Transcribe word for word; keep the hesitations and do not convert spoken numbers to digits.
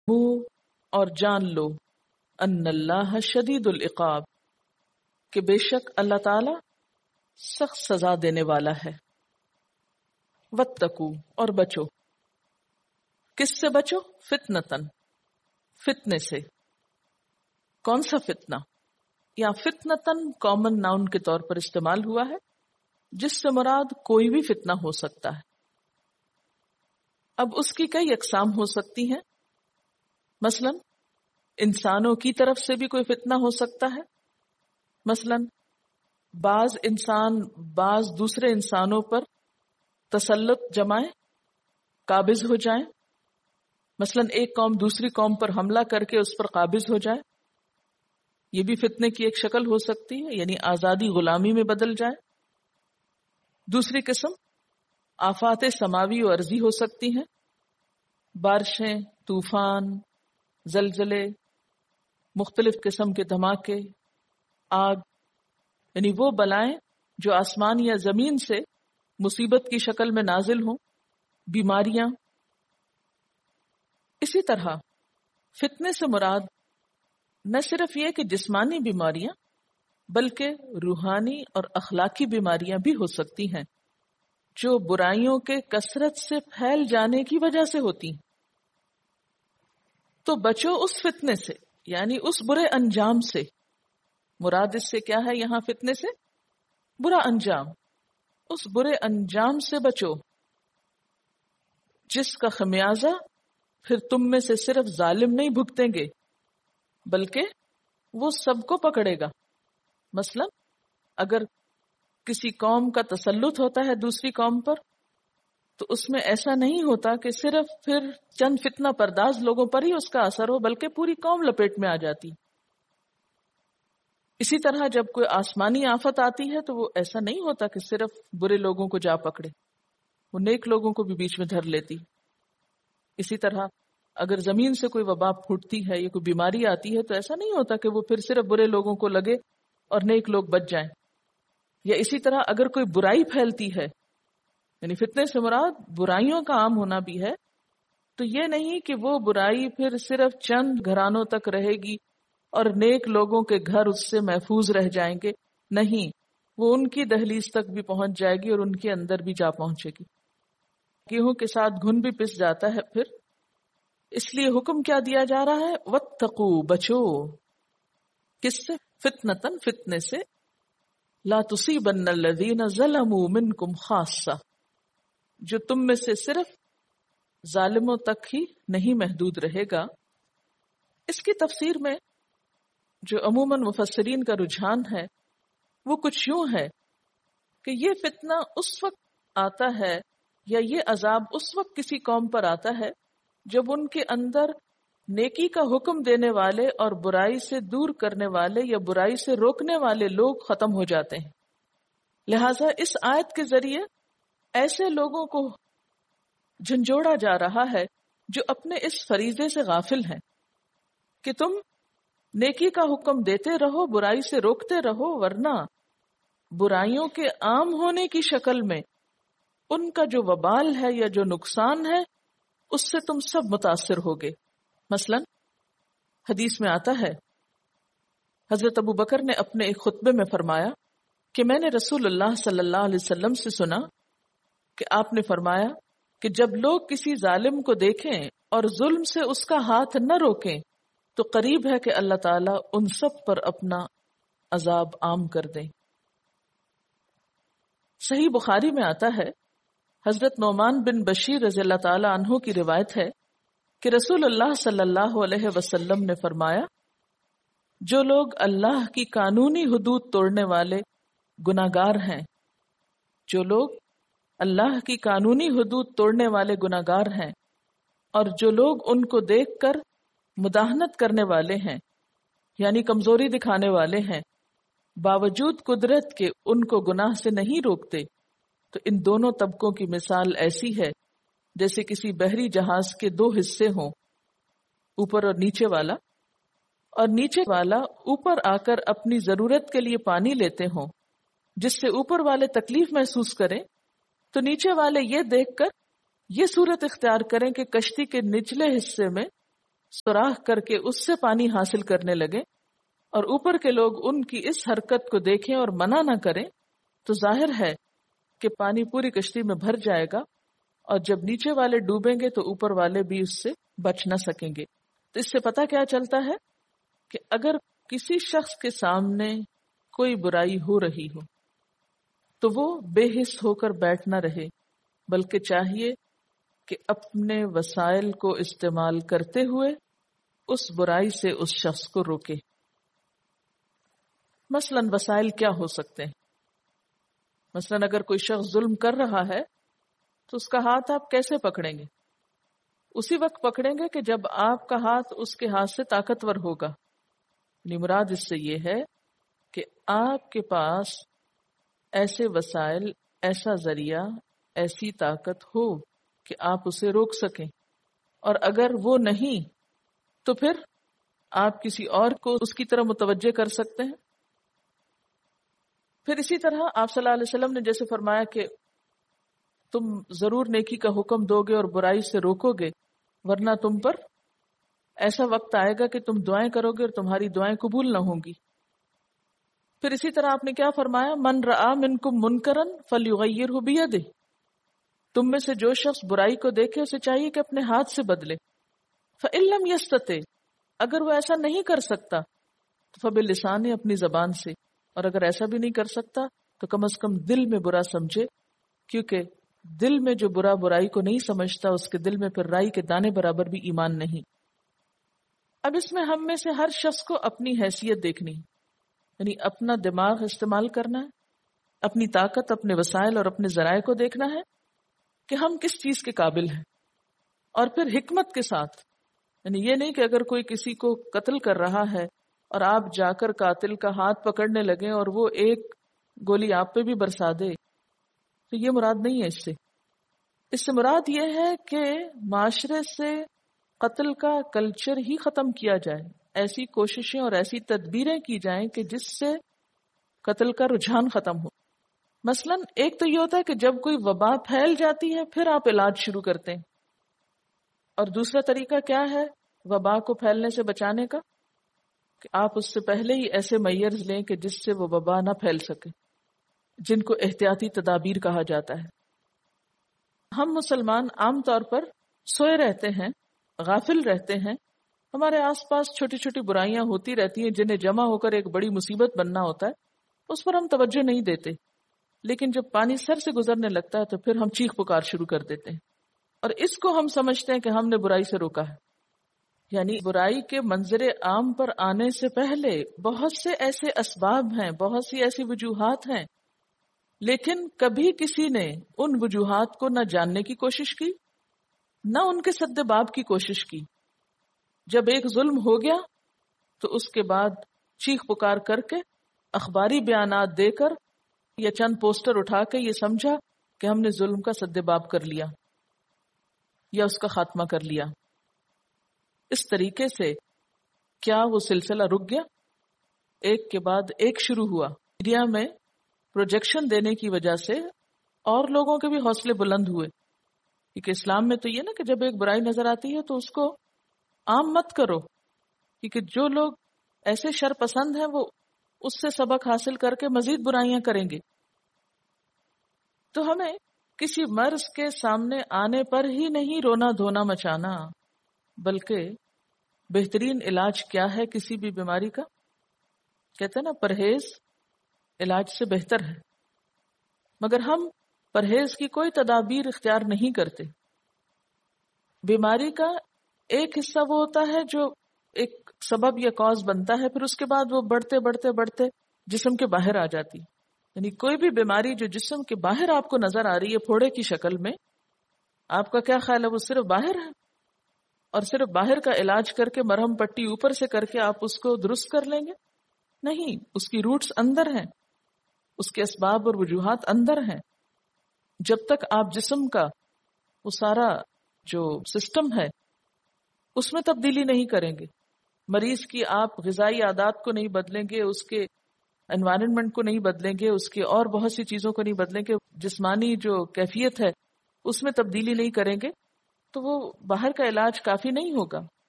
اور جان لو ان اللہ شدید العقاب کہ بے شک اللہ تعالی سخت سزا دینے والا ہے. واتقوا اور بچو. کس سے بچو؟ فتنتن، فتنے سے. کون سا فتنہ؟ یا فتنتن کامن ناؤن کے طور پر استعمال ہوا ہے جس سے مراد کوئی بھی فتنہ ہو سکتا ہے. اب اس کی کئی اقسام ہو سکتی ہیں. مثلا انسانوں کی طرف سے بھی کوئی فتنہ ہو سکتا ہے. مثلا بعض انسان بعض دوسرے انسانوں پر تسلط جمائیں، قابض ہو جائیں. مثلا ایک قوم دوسری قوم پر حملہ کر کے اس پر قابض ہو جائے، یہ بھی فتنے کی ایک شکل ہو سکتی ہے، یعنی آزادی غلامی میں بدل جائے. دوسری قسم آفات سماوی و ارضی ہو سکتی ہیں، بارشیں، طوفان، زلزلے، مختلف قسم کے دھماکے، آگ، یعنی وہ بلائیں جو آسمان یا زمین سے مصیبت کی شکل میں نازل ہوں، بیماریاں. اسی طرح فتنے سے مراد نہ صرف یہ کہ جسمانی بیماریاں بلکہ روحانی اور اخلاقی بیماریاں بھی ہو سکتی ہیں جو برائیوں کے کثرت سے پھیل جانے کی وجہ سے ہوتی ہیں. تو بچو اس فتنے سے، یعنی اس برے انجام سے. مراد اس سے کیا ہے یہاں فتنے سے؟ برا انجام. اس برے انجام سے بچو جس کا خمیازہ پھر تم میں سے صرف ظالم نہیں بھگتیں گے بلکہ وہ سب کو پکڑے گا. مثلا اگر کسی قوم کا تسلط ہوتا ہے دوسری قوم پر تو اس میں ایسا نہیں ہوتا کہ صرف پھر چند فتنہ پرداز لوگوں پر ہی اس کا اثر ہو بلکہ پوری قوم لپیٹ میں آ جاتی. اسی طرح جب کوئی آسمانی آفت آتی ہے تو وہ ایسا نہیں ہوتا کہ صرف برے لوگوں کو جا پکڑے، وہ نیک لوگوں کو بھی بیچ میں دھر لیتی. اسی طرح اگر زمین سے کوئی وبا پھوٹتی ہے یا کوئی بیماری آتی ہے تو ایسا نہیں ہوتا کہ وہ پھر صرف برے لوگوں کو لگے اور نیک لوگ بچ جائیں. یا اسی طرح اگر کوئی برائی پھیلتی ہے، یعنی فتنے سے مراد برائیوں کا عام ہونا بھی ہے، تو یہ نہیں کہ وہ برائی پھر صرف چند گھرانوں تک رہے گی اور نیک لوگوں کے گھر اس سے محفوظ رہ جائیں گے. نہیں، وہ ان کی دہلیز تک بھی پہنچ جائے گی اور ان کے اندر بھی جا پہنچے گی. گیہوں کے ساتھ گھن بھی پس جاتا ہے پھر. اس لیے حکم کیا دیا جا رہا ہے؟ واتقوا، بچو. کس سے؟ فتنتن، فتنے سے. لا تصیبن الذین ظلموا منکم خاصہ، جو تم میں سے صرف ظالموں تک ہی نہیں محدود رہے گا. اس کی تفسیر میں جو عموماً مفسرین کا رجحان ہے وہ کچھ یوں ہے کہ یہ فتنہ اس وقت آتا ہے یا یہ عذاب اس وقت کسی قوم پر آتا ہے جب ان کے اندر نیکی کا حکم دینے والے اور برائی سے دور کرنے والے یا برائی سے روکنے والے لوگ ختم ہو جاتے ہیں. لہٰذا اس آیت کے ذریعے ایسے لوگوں کو جھنجھوڑا جا رہا ہے جو اپنے اس فریضے سے غافل ہیں کہ تم نیکی کا حکم دیتے رہو، برائی سے روکتے رہو، ورنہ برائیوں کے عام ہونے کی شکل میں ان کا جو وبال ہے یا جو نقصان ہے اس سے تم سب متاثر ہوگے. مثلا حدیث میں آتا ہے حضرت ابو بکر نے اپنے ایک خطبے میں فرمایا کہ میں نے رسول اللہ صلی اللہ علیہ وسلم سے سنا کہ آپ نے فرمایا کہ جب لوگ کسی ظالم کو دیکھیں اور ظلم سے اس کا ہاتھ نہ روکیں تو قریب ہے کہ اللہ تعالیٰ ان سب پر اپنا عذاب عام کر دیں. صحیح بخاری میں آتا ہے حضرت نعمان بن بشیر رضی اللہ تعالی عنہ کی روایت ہے کہ رسول اللہ صلی اللہ علیہ وسلم نے فرمایا جو لوگ اللہ کی قانونی حدود توڑنے والے گناہگار ہیں جو لوگ اللہ کی قانونی حدود توڑنے والے گناہگار ہیں اور جو لوگ ان کو دیکھ کر مداہنت کرنے والے ہیں یعنی کمزوری دکھانے والے ہیں باوجود قدرت کے ان کو گناہ سے نہیں روکتے تو ان دونوں طبقوں کی مثال ایسی ہے جیسے کسی بحری جہاز کے دو حصے ہوں، اوپر اور نیچے والا، اور نیچے والا اوپر آ کر اپنی ضرورت کے لیے پانی لیتے ہوں جس سے اوپر والے تکلیف محسوس کریں تو نیچے والے یہ دیکھ کر یہ صورت اختیار کریں کہ کشتی کے نچلے حصے میں سوراخ کر کے اس سے پانی حاصل کرنے لگے اور اوپر کے لوگ ان کی اس حرکت کو دیکھیں اور منع نہ کریں تو ظاہر ہے کہ پانی پوری کشتی میں بھر جائے گا، اور جب نیچے والے ڈوبیں گے تو اوپر والے بھی اس سے بچ نہ سکیں گے۔ تو اس سے پتہ کیا چلتا ہے کہ اگر کسی شخص کے سامنے کوئی برائی ہو رہی ہو تو وہ بے حس ہو کر بیٹھ نہ رہے، بلکہ چاہیے کہ اپنے وسائل کو استعمال کرتے ہوئے اس برائی سے اس شخص کو روکے۔ مثلاً وسائل کیا ہو سکتے ہیں؟ مثلاً اگر کوئی شخص ظلم کر رہا ہے تو اس کا ہاتھ آپ کیسے پکڑیں گے؟ اسی وقت پکڑیں گے کہ جب آپ کا ہاتھ اس کے ہاتھ سے طاقتور ہوگا۔ یعنی مراد اس سے یہ ہے کہ آپ کے پاس ایسے وسائل، ایسا ذریعہ، ایسی طاقت ہو کہ آپ اسے روک سکیں، اور اگر وہ نہیں تو پھر آپ کسی اور کو اس کی طرح متوجہ کر سکتے ہیں۔ پھر اسی طرح آپ صلی اللہ علیہ وسلم نے جیسے فرمایا کہ تم ضرور نیکی کا حکم دو گے اور برائی سے روکو گے، ورنہ تم پر ایسا وقت آئے گا کہ تم دعائیں کرو گے اور تمہاری دعائیں قبول نہ ہوں گی۔ پھر اسی طرح آپ نے کیا فرمایا؟ من رآ منکم منکرا فلیغیرہ بیدہ، تم میں سے جو شخص برائی کو دیکھے اسے چاہیے کہ اپنے ہاتھ سے بدلے۔ فإن لم یستطع، اگر وہ ایسا نہیں کر سکتا تو فبلسانہ، اپنی زبان سے، اور اگر ایسا بھی نہیں کر سکتا تو کم از کم دل میں برا سمجھے، کیونکہ دل میں جو برا برائی کو نہیں سمجھتا اس کے دل میں پھر رائی کے دانے برابر بھی ایمان نہیں۔ اب اس میں ہم میں سے ہر شخص کو اپنی حیثیت دیکھنی، یعنی اپنا دماغ استعمال کرنا ہے، اپنی طاقت، اپنے وسائل اور اپنے ذرائع کو دیکھنا ہے کہ ہم کس چیز کے قابل ہیں، اور پھر حکمت کے ساتھ، یعنی یہ نہیں کہ اگر کوئی کسی کو قتل کر رہا ہے اور آپ جا کر قاتل کا ہاتھ پکڑنے لگیں اور وہ ایک گولی آپ پہ بھی برسا دے، تو یہ مراد نہیں ہے اس سے۔ اس سے مراد یہ ہے کہ معاشرے سے قتل کا کلچر ہی ختم کیا جائے، ایسی کوششیں اور ایسی تدبیریں کی جائیں کہ جس سے قتل کا رجحان ختم ہو۔ مثلا ایک تو یہ ہوتا ہے کہ جب کوئی وبا پھیل جاتی ہے پھر آپ علاج شروع کرتے ہیں، اور دوسرا طریقہ کیا ہے وبا کو پھیلنے سے بچانے کا؟ کہ آپ اس سے پہلے ہی ایسے میئرز لیں کہ جس سے وہ وبا نہ پھیل سکے، جن کو احتیاطی تدابیر کہا جاتا ہے۔ ہم مسلمان عام طور پر سوئے رہتے ہیں، غافل رہتے ہیں، ہمارے آس پاس چھوٹی چھوٹی برائیاں ہوتی رہتی ہیں جنہیں جمع ہو کر ایک بڑی مصیبت بننا ہوتا ہے، اس پر ہم توجہ نہیں دیتے، لیکن جب پانی سر سے گزرنے لگتا ہے تو پھر ہم چیخ پکار شروع کر دیتے ہیں، اور اس کو ہم سمجھتے ہیں کہ ہم نے برائی سے روکا ہے۔ یعنی برائی کے منظر عام پر آنے سے پہلے بہت سے ایسے اسباب ہیں، بہت سی ایسی وجوہات ہیں، لیکن کبھی کسی نے ان وجوہات کو نہ جاننے کی کوشش کی، نہ ان کے سد باب کی کوشش کی۔ جب ایک ظلم ہو گیا تو اس کے بعد چیخ پکار کر کے، اخباری بیانات دے کر یا چند پوسٹر اٹھا کے یہ سمجھا کہ ہم نے ظلم کا سد باب کر لیا یا اس کا خاتمہ کر لیا۔ اس طریقے سے کیا وہ سلسلہ رک گیا؟ ایک کے بعد ایک شروع ہوا۔ میڈیا میں پروجیکشن دینے کی وجہ سے اور لوگوں کے بھی حوصلے بلند ہوئے، کیونکہ اسلام میں تو یہ نا کہ جب ایک برائی نظر آتی ہے تو اس کو عام مت کرو، کیونکہ جو لوگ ایسے شر پسند ہیں وہ اس سے سبق حاصل کر کے مزید برائیاں کریں گے۔ تو ہمیں کسی مرض کے سامنے آنے پر ہی نہیں رونا دھونا مچانا، بلکہ بہترین علاج کیا ہے کسی بھی بیماری کا؟ کہتے ہیں نا پرہیز علاج سے بہتر ہے، مگر ہم پرہیز کی کوئی تدابیر اختیار نہیں کرتے۔ بیماری کا ایک حصہ وہ ہوتا ہے جو ایک سبب یا کاز بنتا ہے، پھر اس کے بعد وہ بڑھتے بڑھتے بڑھتے جسم کے باہر آ جاتی۔ یعنی کوئی بھی بیماری جو جسم کے باہر آپ کو نظر آ رہی ہے پھوڑے کی شکل میں، آپ کا کیا خیال ہے وہ صرف باہر ہے؟ اور صرف باہر کا علاج کر کے مرہم پٹی اوپر سے کر کے آپ اس کو درست کر لیں گے؟ نہیں، اس کی روٹس اندر ہیں، اس کے اسباب اور وجوہات اندر ہیں۔ جب تک آپ جسم کا وہ سارا جو سسٹم ہے اس میں تبدیلی نہیں کریں گے، مریض کی آپ غذائی عادات کو نہیں بدلیں گے، اس کے انوائرنمنٹ کو نہیں بدلیں گے، اس کے اور بہت سی چیزوں کو نہیں بدلیں گے، جسمانی جو کیفیت ہے اس میں تبدیلی نہیں کریں گے، تو وہ باہر کا علاج کافی نہیں ہوگا۔